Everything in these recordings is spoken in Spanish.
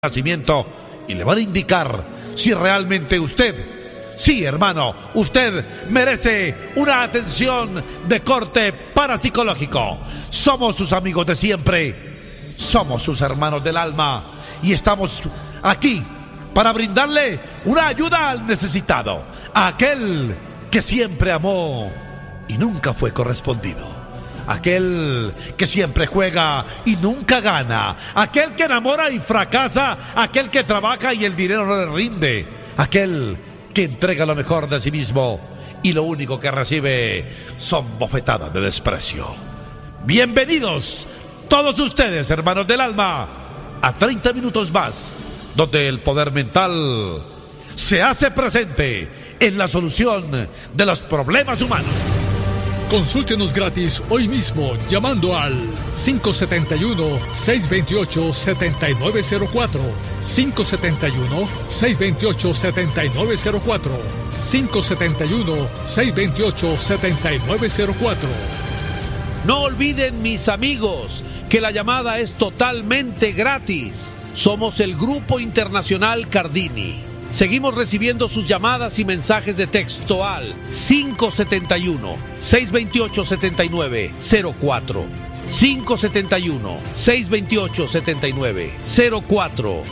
nacimiento y le van a indicar si realmente usted, sí hermano, usted merece una atención de corte parapsicológico. Somos sus amigos de siempre, somos sus hermanos del alma y estamos aquí para brindarle una ayuda al necesitado, a aquel que siempre amó y nunca fue correspondido. Aquel que siempre juega y nunca gana. Aquel que enamora y fracasa. Aquel que trabaja y el dinero no le rinde. Aquel que entrega lo mejor de sí mismo y lo único que recibe son bofetadas de desprecio. Bienvenidos todos ustedes, hermanos del alma, a 30 minutos más, donde el poder mental se hace presente en la solución de los problemas humanos. Consúltenos gratis hoy mismo llamando al 571-628-7904, 571-628-7904, 571-628-7904. No olviden, mis amigos, que la llamada es totalmente gratis. Somos el Grupo Internacional Cardini. Seguimos recibiendo sus llamadas y mensajes de texto al 571-628-7904. 571-628-7904.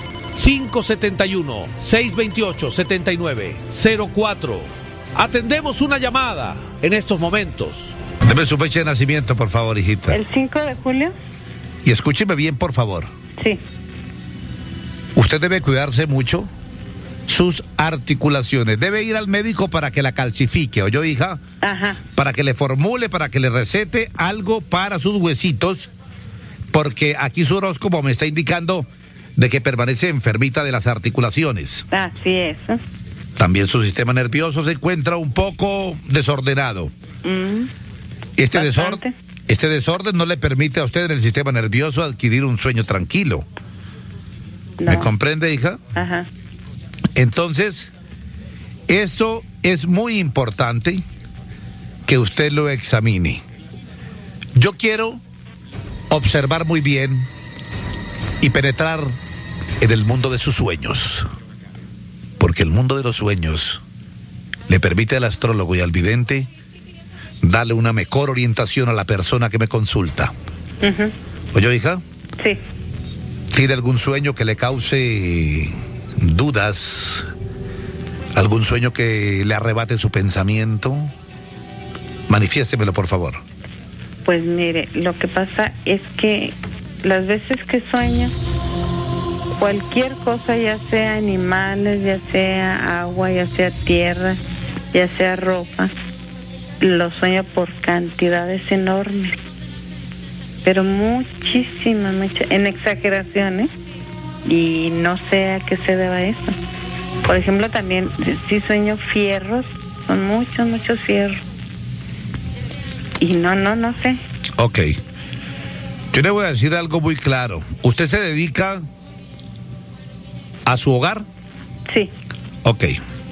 571-628-7904. Atendemos una llamada en estos momentos. Deme su fecha de nacimiento, por favor, hijita. El 5 de julio. Y escúcheme bien, por favor. Sí. Usted debe cuidarse mucho sus articulaciones. Debe ir al médico para que la calcifique, ¿oyó, hija? Ajá. Para que le formule, para que le recete algo para sus huesitos, porque aquí su horóscopo me está indicando de que permanece enfermita de las articulaciones. Así es. También su sistema nervioso se encuentra un poco desordenado. Este desorden no le permite a usted en el sistema nervioso adquirir un sueño tranquilo. No. ¿Me comprende, hija? Ajá. Entonces, esto es muy importante que usted lo examine. Yo quiero observar muy bien y penetrar en el mundo de sus sueños, porque el mundo de los sueños le permite al astrólogo y al vidente darle una mejor orientación a la persona que me consulta. ¿Oye, hija? Sí. ¿Tiene algún sueño que le cause dudas? ¿Algún sueño que le arrebate su pensamiento? Manifiéstemelo, por favor. Pues mire, lo que pasa es que las veces que sueño, cualquier cosa, ya sea animales, ya sea agua, ya sea tierra, ya sea ropa, lo sueño por cantidades enormes, pero muchísimas, en exageraciones, y no sé a qué se deba eso. Por ejemplo, también sí sueño fierros, son muchos fierros, y no sé. Ok, yo le voy a decir algo muy claro. ¿Usted se dedica a su hogar? Sí. Ok.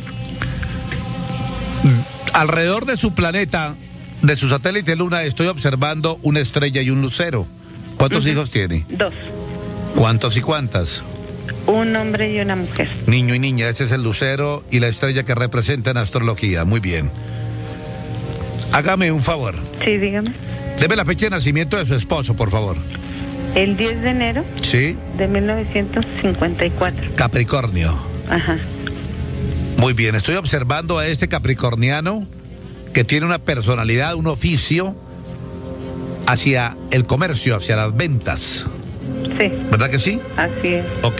Alrededor de su planeta, de su satélite Luna, estoy observando una estrella y un lucero. ¿Cuántos hijos tiene? 2. ¿Cuántos y cuántas? Un hombre y una mujer. Niño y niña, ese es el lucero y la estrella que representa en astrología. Muy bien. Hágame un favor. Sí, dígame. Deme la fecha de nacimiento de su esposo, por favor. El 10 de enero Sí. de 1954. Capricornio. Ajá. Muy bien, estoy observando a este capricorniano que tiene una personalidad, un oficio hacia el comercio, hacia las ventas. Sí. ¿Verdad que sí? Así es. Ok.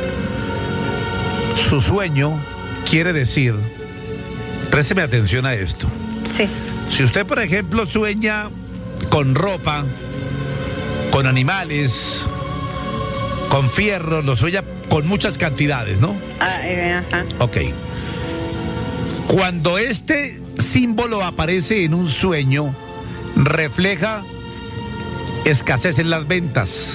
Su sueño quiere decir, présteme atención a esto. Sí. Si usted, por ejemplo, sueña con ropa, con animales, con fierros, lo sueña con muchas cantidades, ¿no? Ajá. Ok. Cuando este símbolo aparece en un sueño, refleja escasez en las ventas.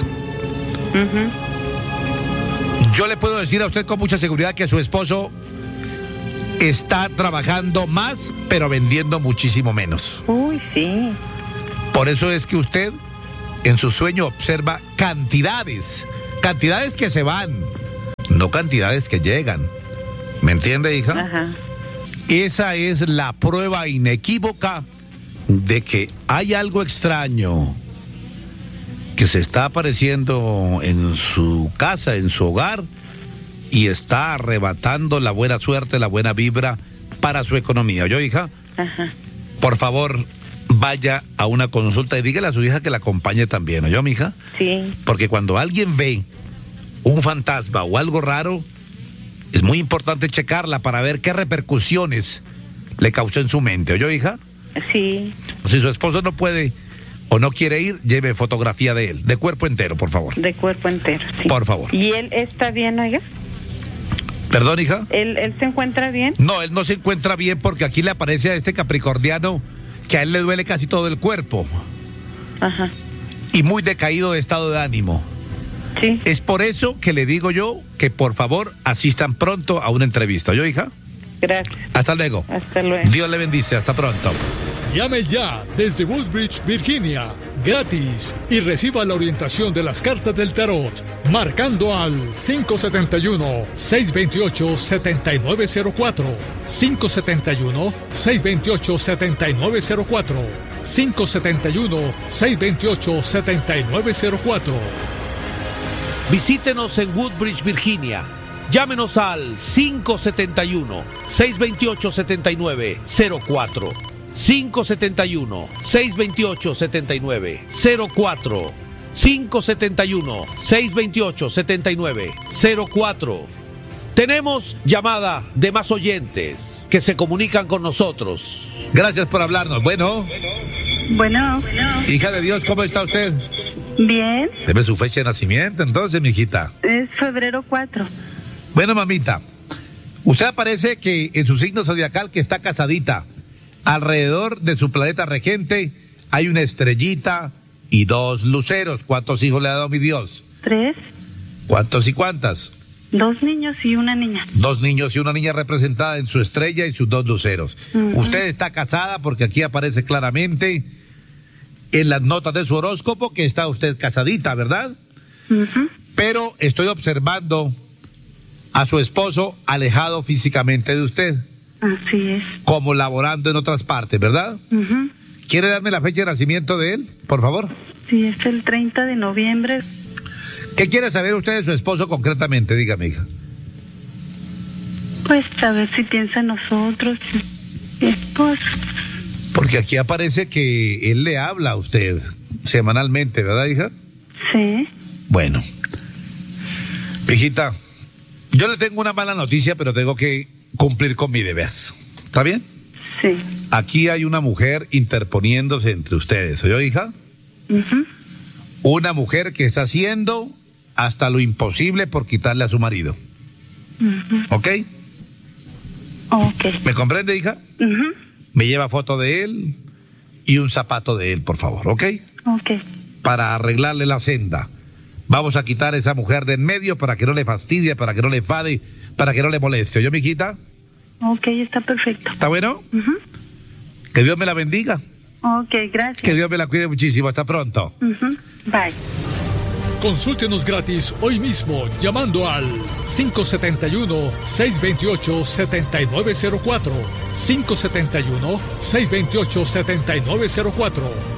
Yo le puedo decir a usted con mucha seguridad que su esposo está trabajando más, pero vendiendo muchísimo menos. Uy, sí. Por eso es que usted en su sueño observa cantidades que se van, no cantidades que llegan. ¿Me entiende, hija? Ajá. Esa es la prueba inequívoca de que hay algo extraño que se está apareciendo en su casa, en su hogar, y está arrebatando la buena suerte, la buena vibra para su economía. ¿Oyó, hija? Ajá. Por favor, vaya a una consulta y dígale a su hija que la acompañe también. ¿Oyó, mija? Sí. Porque cuando alguien ve un fantasma o algo raro, es muy importante checarla para ver qué repercusiones le causó en su mente. ¿Oyó, hija? Sí. Si su esposo no puede o no quiere ir, lleve fotografía de él, de cuerpo entero, por favor. De cuerpo entero, sí. Por favor. ¿Y él está bien, oiga? ¿Perdón, hija? ¿Él se encuentra bien? No, él no se encuentra bien porque aquí le aparece a este capricorniano que a él le duele casi todo el cuerpo Ajá. y muy decaído de estado de ánimo. Sí. Es por eso que le digo yo que por favor asistan pronto a una entrevista. ¿Oyó, hija? Gracias. Hasta luego. Hasta luego. Dios le bendice. Hasta pronto. Llame ya desde Woodbridge, Virginia, gratis, y reciba la orientación de las cartas del tarot, marcando al 571-628-7904, 571-628-7904, 571-628-7904. Visítenos en Woodbridge, Virginia. Llámenos al 571-628-7904. 571-628-7904. 571-628-7904. Tenemos llamada de más oyentes que se comunican con nosotros. Gracias por hablarnos. Bueno, Bueno. hija de Dios, ¿cómo está usted? Bien. Deme su fecha de nacimiento, entonces, mijita. Es febrero 4. Bueno, mamita, usted aparece que en su signo zodiacal que está casadita. Alrededor de su planeta regente hay una estrellita y 2 luceros. ¿Cuántos hijos le ha dado mi Dios? 3. ¿Cuántos y cuántas? 2 niños y una niña. 2 niños y una niña representada en su estrella y sus 2 luceros. Usted está casada porque aquí aparece claramente en las notas de su horóscopo que está usted casadita, ¿verdad? Pero estoy observando a su esposo alejado físicamente de usted, Así es. como laborando en otras partes, ¿verdad? ¿Quiere darme la fecha de nacimiento de él, por favor? Sí, es el 30 de noviembre. ¿Qué quiere saber usted de su esposo concretamente? Dígame, hija. Pues a ver si piensa en nosotros. Esposo. Porque aquí aparece que él le habla a usted semanalmente, ¿verdad, hija? Sí. Bueno. Hijita, yo le tengo una mala noticia, pero tengo que cumplir con mi deber. ¿Está bien? Sí. Aquí hay una mujer interponiéndose entre ustedes. ¿Oyó, hija? Una mujer que está haciendo hasta lo imposible por quitarle a su marido. ¿Ok? Ok. ¿Me comprende, hija? Me lleva foto de él y un zapato de él, por favor, ¿ok? Ok. Para arreglarle la senda. Vamos a quitar a esa mujer de en medio para que no le fastidie, para que no le fade, para que no le moleste. ¿Oyó, mijita? Ok, está perfecto. ¿Está bueno? Que Dios me la bendiga. Ok, gracias. Que Dios me la cuide muchísimo. Hasta pronto. Bye. Consúltenos gratis hoy mismo llamando al 571-628-7904, 571-628-7904,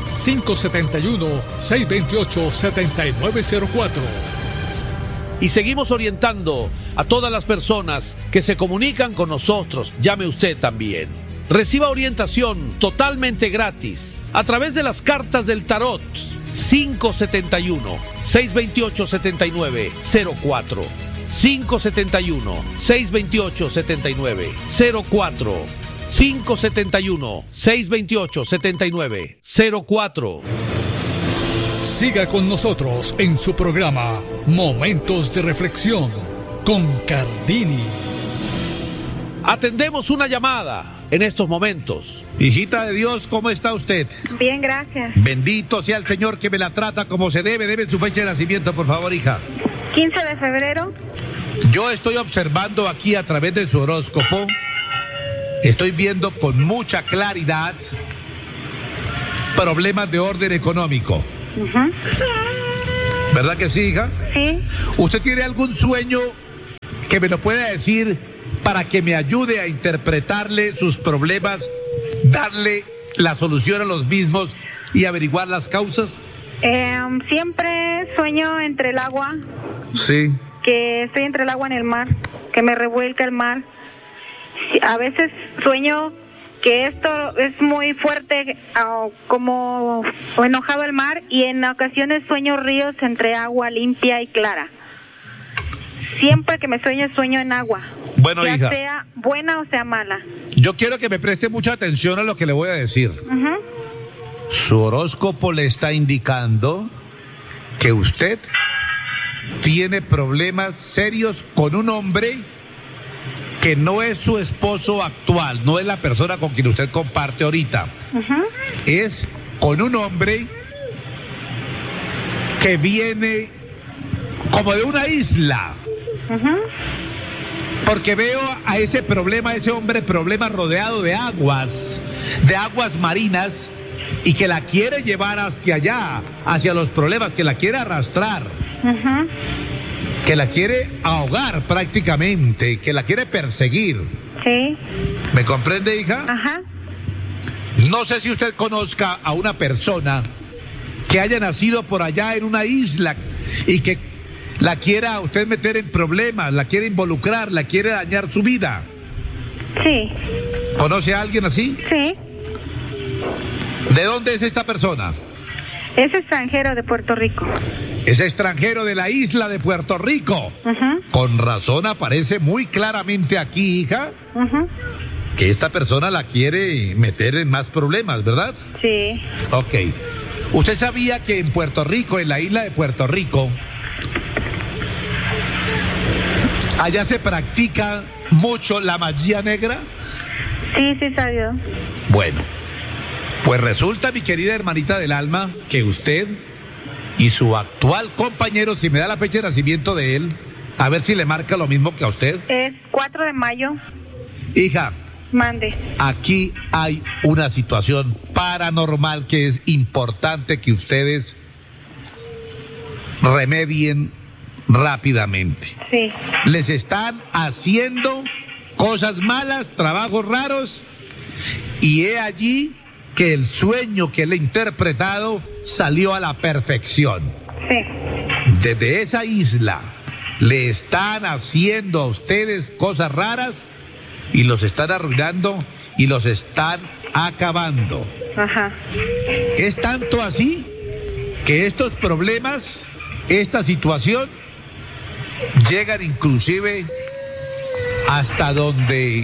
571-628-7904. Y seguimos orientando a todas las personas que se comunican con nosotros. Llame usted también. Reciba orientación totalmente gratis a través de las cartas del tarot. 571-628-7904. 571-628-7904. 571-628-7904. Siga con nosotros en su programa Momentos de Reflexión con Cardini. Atendemos una llamada en estos momentos. Hijita de Dios, ¿cómo está usted? Bien, gracias. Bendito sea el Señor que me la trata como se debe. Debe su fecha de nacimiento, por favor, hija. 15 de febrero. Yo estoy observando aquí a través de su horóscopo. Estoy viendo con mucha claridad problemas de orden económico. ¿Verdad que sí, hija? Sí. ¿Usted tiene algún sueño que me lo pueda decir para que me ayude a interpretarle sus problemas, darle la solución a los mismos y averiguar las causas? Siempre sueño entre el agua, Sí. que estoy entre el agua en el mar, que me revuelca el mar. A veces sueño que esto es muy fuerte, como enojado el mar, y en ocasiones sueño ríos entre agua limpia y clara. Siempre que me sueño en agua. Bueno, ya hija, sea buena o sea mala. yo quiero que me preste mucha atención a lo que le voy a decir. Ujú. Su horóscopo le está indicando que usted tiene problemas serios con un hombre que no es su esposo actual, no es la persona con quien usted comparte ahorita. Ujú. Es con un hombre que viene como de una isla. Ujú. Porque veo a ese problema rodeado de aguas marinas, y que la quiere llevar hacia allá, hacia los problemas, que la quiere arrastrar, Ujú. que la quiere ahogar prácticamente, que la quiere perseguir. Sí. ¿Me comprende, hija? Ajá. No sé si usted conozca a una persona que haya nacido por allá en una isla y que la quiera usted meter en problemas, la quiere involucrar, la quiere dañar su vida. Sí. ¿Conoce a alguien así? Sí. ¿De dónde es esta persona? Es extranjero de Puerto Rico. Es extranjero de la isla de Puerto Rico. Ujú. Con razón aparece muy claramente aquí, hija, Ujú. que esta persona la quiere meter en más problemas, ¿verdad? Sí. Ok. ¿Usted sabía que en Puerto Rico, en la isla de Puerto Rico, allá se practica mucho la magia negra? Sí, sí, sabido. Bueno, pues resulta, mi querida hermanita del alma, que usted y su actual compañero, si me da la fecha de nacimiento de él, a ver si le marca lo mismo que a usted. Es 4 de mayo. Hija, Mande. aquí hay una situación paranormal que es importante que ustedes remedien rápidamente. Sí. Les están haciendo cosas malas, trabajos raros, y he allí que el sueño que le he interpretado salió a la perfección. Sí. Desde esa isla le están haciendo a ustedes cosas raras y los están arruinando y los están acabando. Ajá. Es tanto así que estos problemas, esta situación, llegan inclusive hasta donde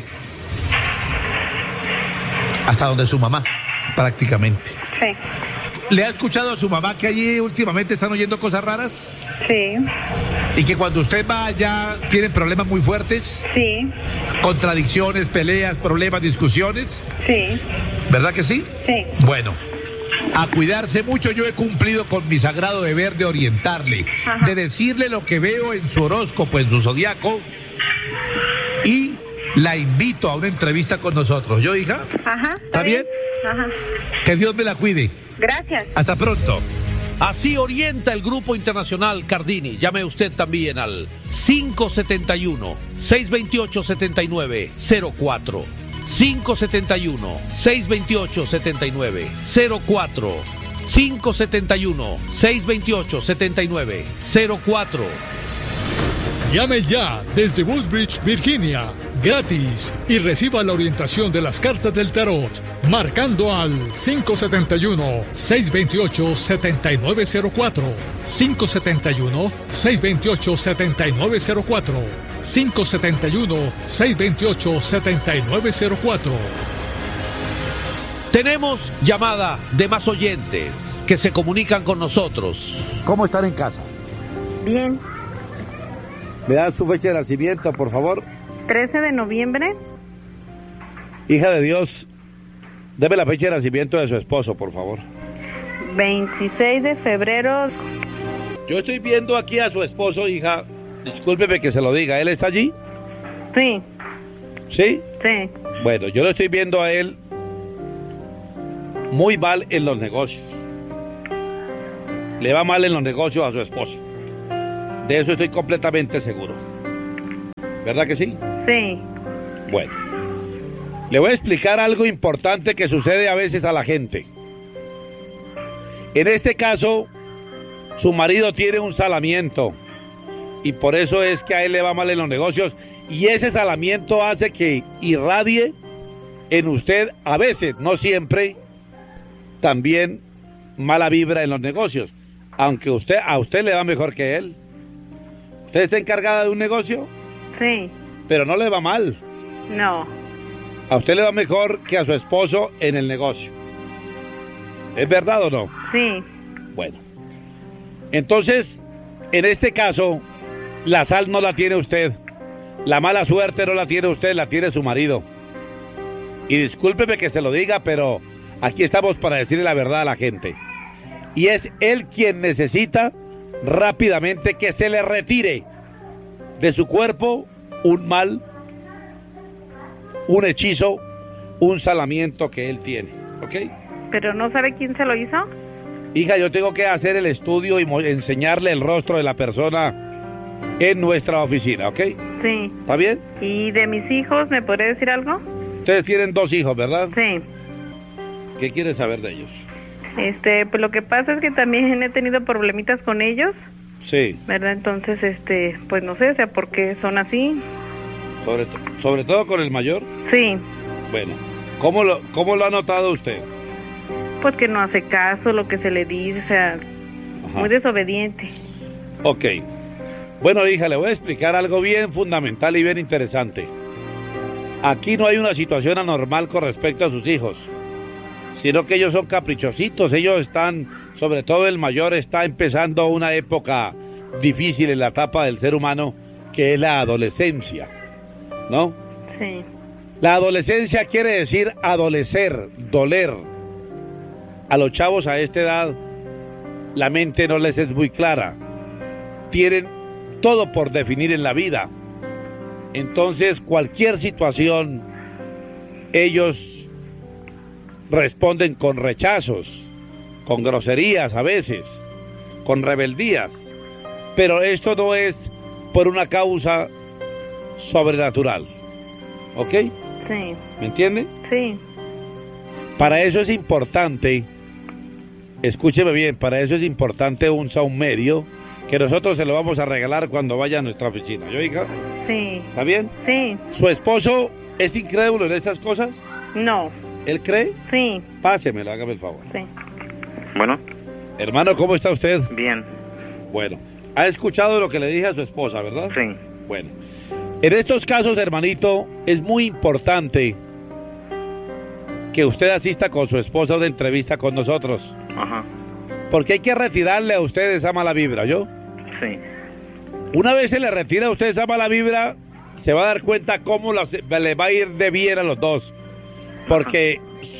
su mamá, prácticamente. Sí. ¿Le ha escuchado a su mamá que allí últimamente están oyendo cosas raras? Sí. Y que cuando usted va allá tienen problemas muy fuertes, Sí. contradicciones, peleas, problemas, discusiones, Sí. ¿verdad que sí? Sí. Bueno, a cuidarse mucho. Yo he cumplido con mi sagrado deber de orientarle, Ajá. de decirle lo que veo en su horóscopo, en su zodiaco, y la invito a una entrevista con nosotros. ¿Yo, hija? Ajá. ¿Está bien? Ajá. Que Dios me la cuide. Gracias. Hasta pronto. Así orienta el Grupo Internacional Cardini. Llame usted también al 571-628-7904. 571-628-7904. 571-628-7904. Llame ya desde Woodbridge, Virginia, gratis, y reciba la orientación de las cartas del tarot, marcando al 571-628-7904, 571-628-7904, 571-628-7904. Tenemos llamada de más oyentes que se comunican con nosotros. ¿Cómo están en casa? Bien. ¿Me dan su fecha de nacimiento, por favor? 13 de noviembre. Hija de Dios, deme la fecha de nacimiento de su esposo, por favor. 26 de febrero. Yo estoy viendo aquí a su esposo, hija. Discúlpeme que se lo diga. ¿Él está allí? Sí. ¿Sí? Sí. Bueno, yo lo estoy viendo a él muy mal en los negocios. Le va mal en los negocios a su esposo. De eso estoy completamente seguro. ¿Verdad que sí? Sí. Bueno, le voy a explicar algo importante que sucede a veces a la gente. En este caso, su marido tiene un salamiento y por eso es que a él le va mal en los negocios, y ese salamiento hace que irradie en usted, a veces, no siempre, también mala vibra en los negocios, aunque a usted le va mejor que él. ¿Usted está encargada de un negocio? Sí. Pero no le va mal. No. A usted le va mejor que a su esposo en el negocio. ¿Es verdad o no? Sí. Bueno. Entonces, en este caso, la sal no la tiene usted. La mala suerte no la tiene usted, la tiene su marido. Y discúlpeme que se lo diga, pero aquí estamos para decirle la verdad a la gente. Y es él quien necesita rápidamente que se le retire de su cuerpo un mal, un hechizo, un salamiento que él tiene, ¿ok? ¿Pero no sabe quién se lo hizo? Hija, yo tengo que hacer el estudio y enseñarle el rostro de la persona en nuestra oficina, ¿ok? Sí. ¿Está bien? ¿Y de mis hijos me podría decir algo? Ustedes tienen 2 hijos, ¿verdad? Sí. ¿Qué quieres saber de ellos? Pues lo que pasa es que también he tenido problemitas con ellos. Sí. ¿Verdad? Entonces, pues no sé, o sea, ¿por qué son así? Sobre todo con el mayor. Sí. Bueno, ¿cómo lo ha notado usted? Pues que no hace caso lo que se le dice, o sea, muy desobediente. Ok. Bueno, hija, le voy a explicar algo bien fundamental y bien interesante. Aquí no hay una situación anormal con respecto a sus hijos, sino que ellos son caprichositos. Ellos están, sobre todo el mayor, está empezando una época difícil en la etapa del ser humano, que es la adolescencia, ¿no? Sí. La adolescencia quiere decir adolecer, doler. A los chavos a esta edad, la mente no les es muy clara. Tienen todo por definir en la vida. Entonces, cualquier situación, ellos responden con rechazos, con groserías a veces, con rebeldías. Pero esto no es por una causa sobrenatural. ¿Ok? Sí. ¿Me entiende? Sí. Para eso es importante, escúcheme bien, para eso es importante un saumerio que nosotros se lo vamos a regalar cuando vaya a nuestra oficina. ¿Yo, hija? Sí. ¿Está bien? Sí. ¿Su esposo es incrédulo en estas cosas? No. ¿Él cree? Sí. Pásemelo, hágame el favor. Sí. Bueno. Hermano, ¿cómo está usted? Bien. Bueno, ha escuchado lo que le dije a su esposa, ¿verdad? Sí. Bueno, en estos casos, hermanito, es muy importante que usted asista con su esposa a una entrevista con nosotros. Ajá. Porque hay que retirarle a usted esa mala vibra, ¿yo? Sí. Una vez se le retira a usted esa mala vibra, se va a dar cuenta cómo le va a ir de bien a los dos. Porque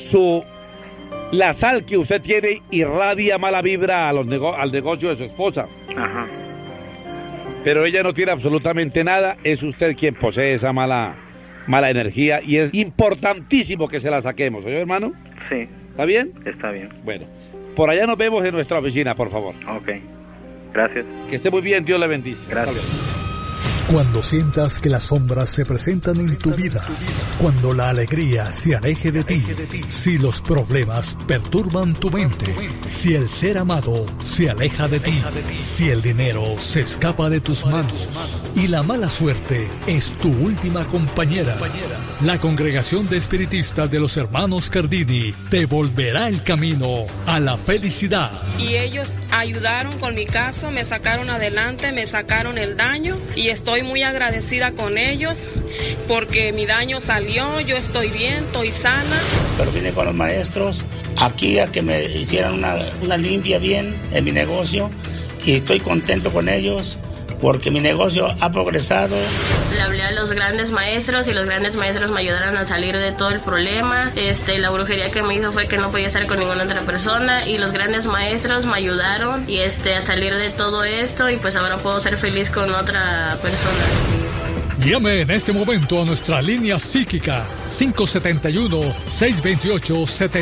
la sal que usted tiene irradia mala vibra al negocio de su esposa. Ajá. Pero ella no tiene absolutamente nada, es usted quien posee esa mala energía y es importantísimo que se la saquemos, ¿oye, hermano? Sí. ¿Está bien? Está bien. Bueno, por allá nos vemos en nuestra oficina, por favor. Ok. Gracias. Que esté muy bien, Dios le bendice. Gracias. Cuando sientas que las sombras se presentan en tu vida, cuando la alegría se aleje de ti, si los problemas perturban tu mente, si el ser amado se aleja de ti, si el dinero se escapa de tus manos y la mala suerte es tu última compañera, la Congregación de Espiritistas de los Hermanos Cardini te volverá el camino a la felicidad. Y ellos ayudaron con mi caso, me sacaron adelante, me sacaron el daño y estoy muy agradecida con ellos porque mi daño salió, yo estoy bien, estoy sana. Pero vine con los maestros aquí a que me hicieran una limpia bien en mi negocio y estoy contento con ellos porque mi negocio ha progresado. Le hablé a los grandes maestros y los grandes maestros me ayudaron a salir de todo el problema. La brujería que me hizo fue que no podía estar con ninguna otra persona y los grandes maestros me ayudaron y a salir de todo esto y pues ahora puedo ser feliz con otra persona. Llame en este momento a nuestra línea psíquica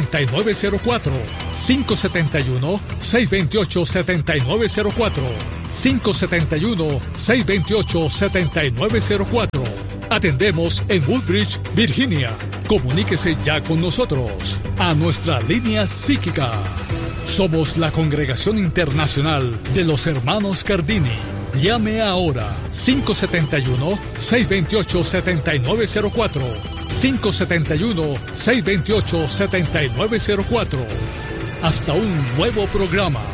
571-628-7904 571-628-7904 571-628-7904. Atendemos en Woodbridge, Virginia. Comuníquese ya con nosotros a nuestra línea psíquica. Somos la Congregación Internacional de los Hermanos Cardini. Llame ahora 571-628-7904. 571-628-7904. Hasta un nuevo programa.